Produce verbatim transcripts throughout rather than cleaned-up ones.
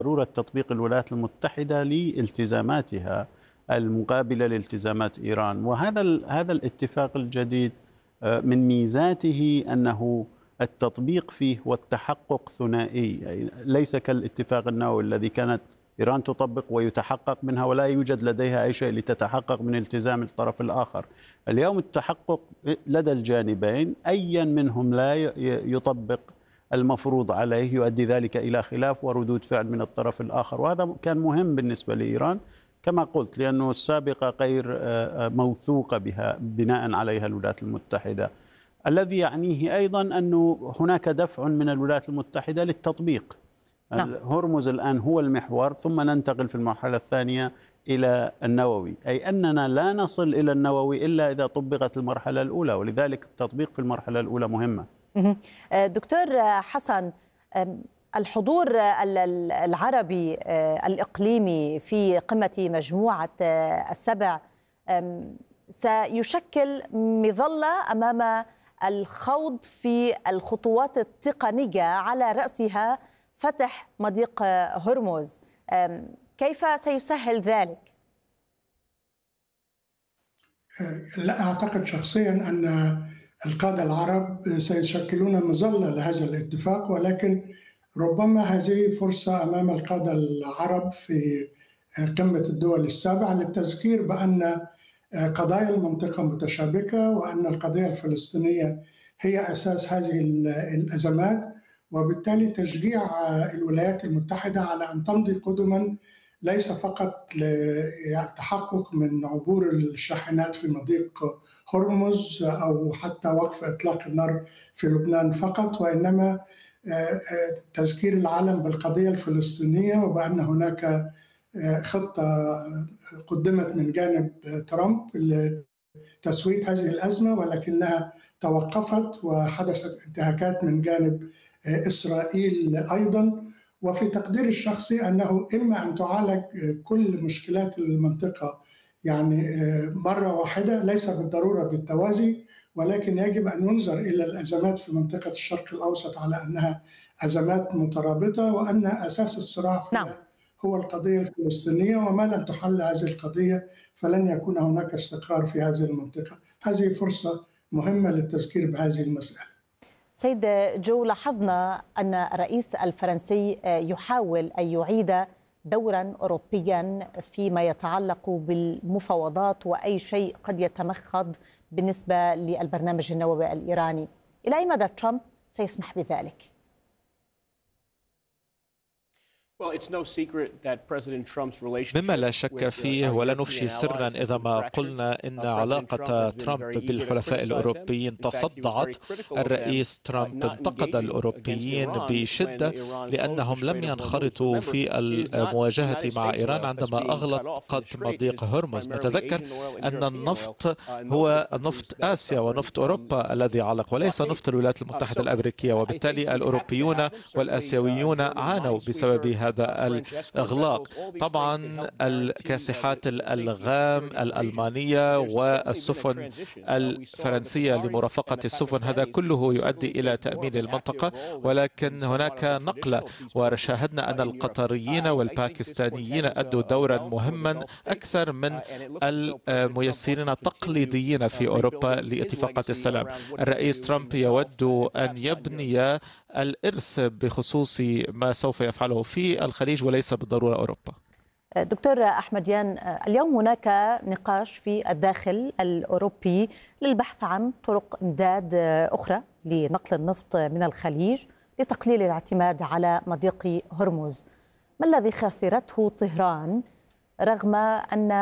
ضرورة تطبيق الولايات المتحدة لالتزاماتها المقابلة لالتزامات إيران. وهذا هذا الاتفاق الجديد من ميزاته أنه التطبيق فيه والتحقق ثنائي، يعني ليس كالاتفاق النووي الذي كانت إيران تطبق ويتحقق منها ولا يوجد لديها أي شيء لتتحقق من التزام الطرف الآخر. اليوم التحقق لدى الجانبين، أيا منهم لا يطبق المفروض عليه يؤدي ذلك إلى خلاف وردود فعل من الطرف الآخر، وهذا كان مهم بالنسبة لإيران كما قلت، لأنه السابقة غير موثوقة بها بناء عليها الولايات المتحدة. الذي يعنيه أيضا أنه هناك دفع من الولايات المتحدة للتطبيق. نعم. هرمز الآن هو المحور، ثم ننتقل في المرحلة الثانية إلى النووي، أي أننا لا نصل إلى النووي إلا إذا طبقت المرحلة الأولى، ولذلك التطبيق في المرحلة الأولى مهمة. دكتور حسن، الحضور العربي الإقليمي في قمة مجموعة السبع سيشكل مظلة أمام الخوض في الخطوات التقنية على رأسها فتح مضيق هرمز. كيف سيسهل ذلك؟ لا أعتقد شخصيا أن القادة العرب سيشكلون مظلة لهذا الاتفاق، ولكن ربما هذه فرصة أمام القادة العرب في قمة الدول السبع للتذكير بأن قضايا المنطقة متشابكة، وأن القضية الفلسطينية هي أساس هذه الأزمات، وبالتالي تشجيع الولايات المتحدة على أن تمضي قدما ليس فقط للتحقق من عبور الشاحنات في مضيق هرمز أو حتى وقف إطلاق النار في لبنان فقط، وإنما تذكير العالم بالقضية الفلسطينية، وبأن هناك خطة قدمت من جانب ترامب لتسوية هذه الأزمة، ولكنها توقفت وحدثت انتهاكات من جانب إسرائيل أيضا. وفي تقديري الشخصي أنه إما أن تعالج كل مشكلات المنطقة يعني مرة واحدة، ليس بالضرورة بالتوازي، ولكن يجب أن ينظر إلى الأزمات في منطقة الشرق الأوسط على أنها أزمات مترابطة، وأن أساس الصراع فيها نعم. هو القضية الفلسطينية، وما لم تحل هذه القضية فلن يكون هناك استقرار في هذه المنطقة. هذه فرصة مهمة للتذكير بهذه المسألة. سيد جو، لاحظنا أن الرئيس الفرنسي يحاول أن يعيد دورا أوروبيا فيما يتعلق بالمفاوضات وأي شيء قد يتمخض بالنسبة للبرنامج النووي الإيراني. إلى أي مدى ترامب سيسمح بذلك؟ مما لا شك فيه ولا نفشي سرا إذا ما قلنا إن علاقة ترامب بالحلفاء الأوروبيين تصدعت. الرئيس ترامب انتقد الأوروبيين بشدة لأنهم لم ينخرطوا في المواجهة مع إيران عندما أغلقت مضيق هرمز. نتذكر أن النفط هو نفط آسيا ونفط أوروبا الذي علق وليس نفط الولايات المتحدة الأمريكية، وبالتالي الأوروبيون والآسيويون عانوا بسبب هذا هذا الإغلاق. طبعا الكاسحات الألغام الألمانية والسفن الفرنسية لمرافقة السفن، هذا كله يؤدي إلى تأمين المنطقة، ولكن هناك نقلة، وشاهدنا أن القطريين والباكستانيين أدوا دورا مهما أكثر من الميسرين التقليديين في أوروبا لاتفاقات السلام. الرئيس ترامب يود أن يبني الإرث بخصوص ما سوف يفعله في الخليج وليس بالضرورة أوروبا. دكتور أحمديان، اليوم هناك نقاش في الداخل الأوروبي للبحث عن طرق إمداد أخرى لنقل النفط من الخليج لتقليل الاعتماد على مضيق هرمز. ما الذي خسرته طهران رغم أن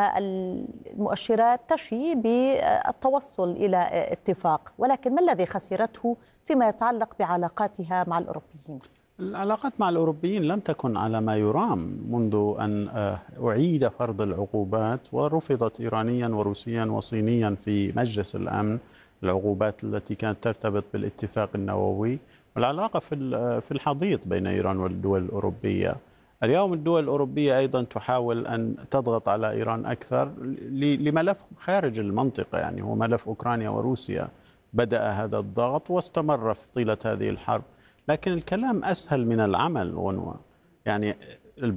المؤشرات تشي بالتوصل إلى اتفاق، ولكن ما الذي خسرته فيما يتعلق بعلاقاتها مع الأوروبيين؟ العلاقات مع الأوروبيين لم تكن على ما يرام منذ أن أعيد فرض العقوبات، ورفضت إيرانيا وروسيا وصينيا في مجلس الأمن العقوبات التي كانت ترتبط بالاتفاق النووي. والعلاقة في الحضيض بين إيران والدول الأوروبية. اليوم الدول الأوروبية أيضا تحاول أن تضغط على إيران أكثر لملف خارج المنطقة، يعني هو ملف أوكرانيا وروسيا. بدأ هذا الضغط واستمر في طيلة هذه الحرب، لكن الكلام أسهل من العمل غنوة. يعني